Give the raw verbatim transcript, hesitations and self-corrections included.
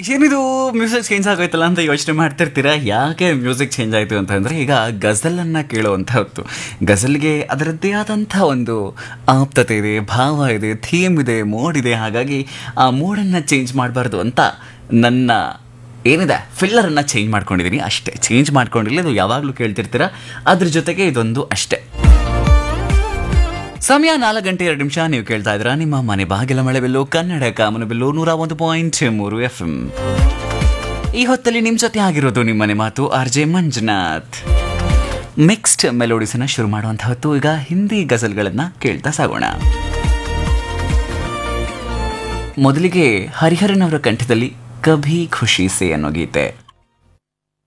ಏನಿದು music change ಆಗೋಯ್ತಲ್ಲ ಅಂತ ಯೋಚನೆ ಮಾಡ್ತಿರ್ತೀರಾ. ಯಾಕೆ ಮ್ಯೂಸಿಕ್ ಚೇಂಜ್ ಆಯಿತು ಅಂತಂದರೆ, ಈಗ ಗಜಲನ್ನು ಕೇಳುವಂಥ ಹೊತ್ತು ಗಜಲ್ಗೆ ಅದರದ್ದೇ ಆದಂಥ ಒಂದು ಆಪ್ತತೆ ಇದೆ, ಭಾವ ಇದೆ, ಥೀಮ್ ಇದೆ, ಮೋಡ್ ಇದೆ. ಹಾಗಾಗಿ ಆ ಮೋಡನ್ನು ಚೇಂಜ್ ಮಾಡಬಾರ್ದು ಅಂತ ನನ್ನ ಏನಿದೆ ಫಿಲ್ಲರನ್ನು ಚೇಂಜ್ ಮಾಡ್ಕೊಂಡಿದ್ದೀನಿ ಅಷ್ಟೇ. ಚೇಂಜ್ ಮಾಡ್ಕೊಂಡಿಲ್ಲ, ಇದು ಯಾವಾಗಲೂ ಕೇಳ್ತಿರ್ತೀರ. ಅದ್ರ ಜೊತೆಗೆ ಇದೊಂದು ಅಷ್ಟೇ. ಸಮಯ ನಾಲ್ಕು ಗಂಟೆ ಎರಡು ನಿಮಿಷ. ನೀವು ಕೇಳ್ತಾ ಇದ್ದೀರಾ ನಿಮ್ಮ ಮನೆ ಬಾಗಿಲ ಮಳೆಬಿಲ್ಲು ಕನ್ನಡ ಕಾಮನಬಿಲ್ಲು ನೂರ ಒಂದು ಪಾಯಿಂಟ್ ಮೂರು ಎಫ್ ಎಂ. ಈ ಹೊತ್ತಲ್ಲಿ ನಿಮ್ಮ ಜೊತೆ ಆಗಿರೋದು ನಿಮ್ಮನೆ ಮಾತು ಆರ್ ಜೆ ಮಂಜುನಾಥ್. ಮಿಕ್ಸ್ಡ್ ಮೆಲೋಡಿಸನ್ನ ಶುರು ಮಾಡುವಂಥ ಹೊತ್ತು. ಈಗ ಹಿಂದಿ ಗಜಲ್ಗಳನ್ನು ಕೇಳ್ತಾ ಸಾಗೋಣ. ಮೊದಲಿಗೆ ಹರಿಹರನವರ ಕಂಠದಲ್ಲಿ ಕಭಿ ಖುಷಿ ಸೇ ಅನ್ನೋ ಗೀತೆ.